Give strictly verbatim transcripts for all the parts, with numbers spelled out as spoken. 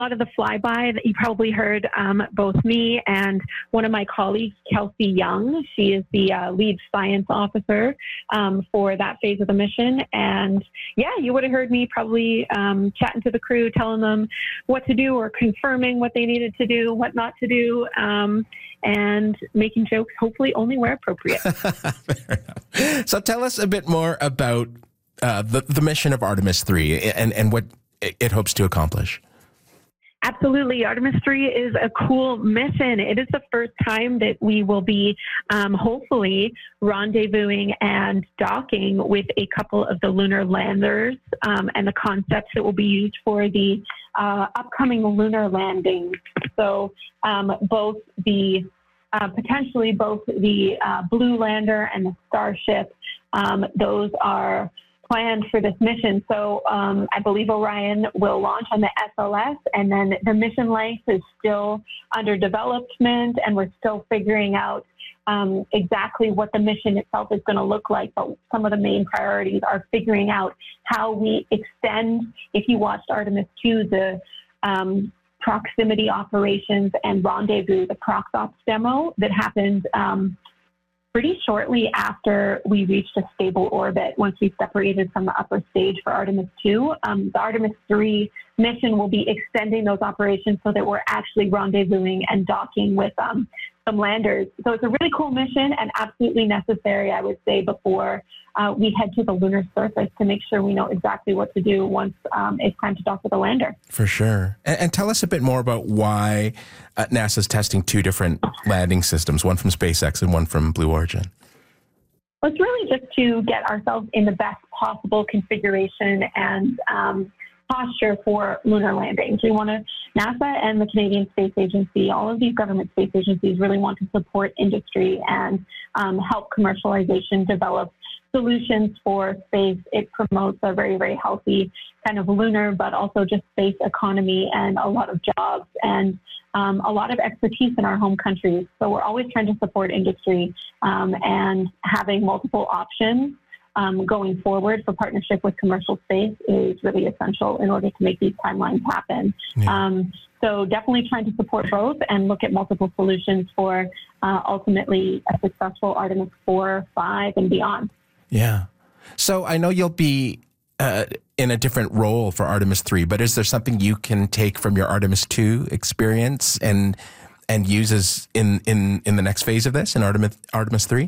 lot of the flyby that you probably heard um, both me and one of my colleagues, Kelsey Young. She is the uh, lead science officer um, for that phase of the mission. And yeah, you would have heard me probably um, chatting to the crew, telling them what to do or confirming what they needed to do, what not to do, um, and making jokes, hopefully only where appropriate. Fair enough. So tell us a bit more about uh, the, the mission of Artemis three and, and what it hopes to accomplish. Absolutely. Artemis three is a cool mission. It is the first time that we will be um, hopefully rendezvousing and docking with a couple of the lunar landers um, and the concepts that will be used for the uh, upcoming lunar landing. So um, both the uh, potentially both the uh, Blue Lander and the Starship, um, those are planned for this mission. So um, I believe Orion will launch on the S L S, and then the mission length is still under development, and we're still figuring out um, exactly what the mission itself is going to look like. But some of the main priorities are figuring out how we extend, if you watched Artemis two, the um, proximity operations and rendezvous, the ProxOps demo that happened um, pretty shortly after we reached a stable orbit, once we separated from the upper stage for Artemis two. Um, the Artemis three mission will be extending those operations so that we're actually rendezvousing and docking with um, some landers. So it's a really cool mission and absolutely necessary, I would say, before uh, we head to the lunar surface to make sure we know exactly what to do once um, it's time to dock with a lander. For sure. And, and tell us a bit more about why uh, NASA's testing two different landing systems, one from SpaceX and one from Blue Origin. Well, it's really just to get ourselves in the best possible configuration and um, posture for lunar landings. We want to, NASA and the Canadian Space Agency, all of these government space agencies really want to support industry and um, help commercialization develop solutions for space. It promotes a very, very healthy kind of lunar, but also just space economy and a lot of jobs and um, a lot of expertise in our home countries. So we're always trying to support industry um, and having multiple options Um, going forward for partnership with commercial space is really essential in order to make these timelines happen. Yeah. Um, so definitely trying to support both and look at multiple solutions for uh, ultimately a successful Artemis four, five, and beyond. Yeah. So I know you'll be uh, in a different role for Artemis three, but is there something you can take from your Artemis two experience and and use as in, in, in the next phase of this, in Artemis Artemis three?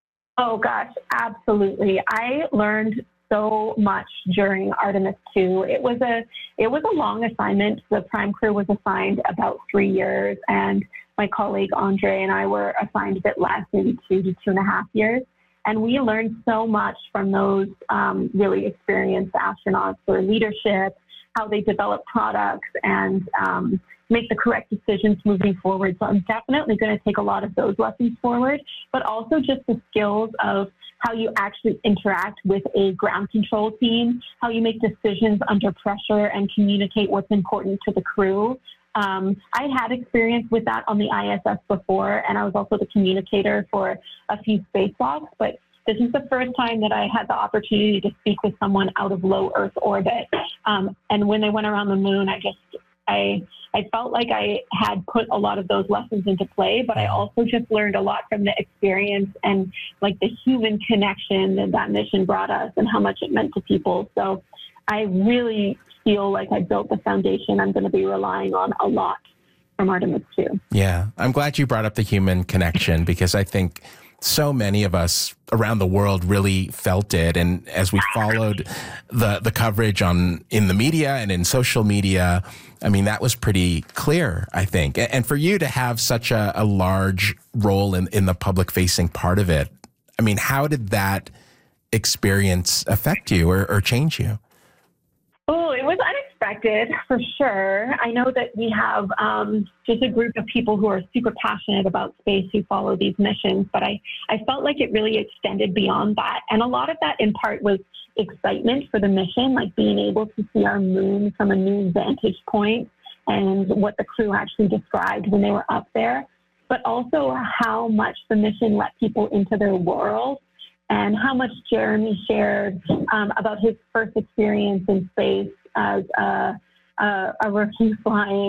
Oh gosh, absolutely. I learned so much during Artemis two. It was a it was a long assignment. The prime crew was assigned about three years, and my colleague Andre and I were assigned a bit less, maybe two to two and a half years. And we learned so much from those um, really experienced astronauts, their leadership, how they develop products, and um, make the correct decisions moving forward. So I'm definitely going to take a lot of those lessons forward, but also just the skills of how you actually interact with a ground control team, how you make decisions under pressure and communicate what's important to the crew. Um, I had experience with that on the I S S before, and I was also the communicator for a few spacewalks, but this is the first time that I had the opportunity to speak with someone out of low Earth orbit. Um, and when they went around the moon, I just, I, I felt like I had put a lot of those lessons into play, but I also just learned a lot from the experience and like the human connection that that mission brought us and how much it meant to people. So I really feel like I built the foundation I'm going to be relying on a lot from Artemis two. Yeah, I'm glad you brought up the human connection, because I think so many of us around the world really felt it. And as we followed the the coverage on in the media and in social media, I mean, that was pretty clear, I think. And for you to have such a, a large role in, in the public facing part of it, I mean, how did that experience affect you or, or change you? Oh, it was unexpected for sure. I know that we have um, just a group of people who are super passionate about space who follow these missions, but I, I felt like it really extended beyond that. And a lot of that in part was excitement for the mission, like being able to see our moon from a new vantage point and what the crew actually described when they were up there, but also how much the mission let people into their world. And how much Jeremy shared um, about his first experience in space as a, a, a rookie flying